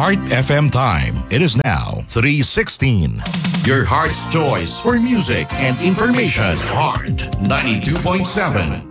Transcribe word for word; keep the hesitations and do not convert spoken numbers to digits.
Heart F M time. It is now three sixteen. Your heart's choice for music and information. Heart ninety-two point seven.